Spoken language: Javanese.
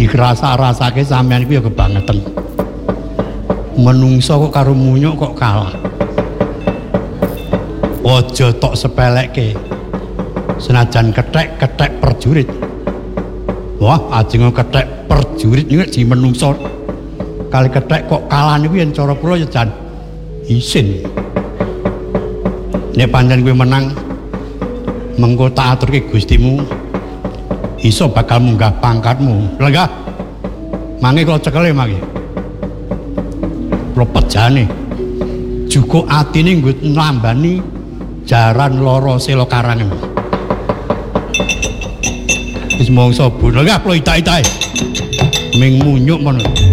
dikerasa-rasake sampean kuwi ya kebangetan. Menungso kok karo munyuk kok kalah. Aja tok sepelekke. Senajan kethek-kethek perjurit. Wah, ajeng kethek perjurit niku di menungso. Kali kethek kok kalah niku yen cara kula ya jan isin. Nek pancen kowe menang mengko tak aturke Gustimu iso bakal munggah pangkatmu. Lenggah. Mangke kula cekele mangke. Kula pejane. Cukup atine nggo nambani jaran loro selo karangan. Wis mongso bu. Lenggah kula itak-itake. Ming munyuk men.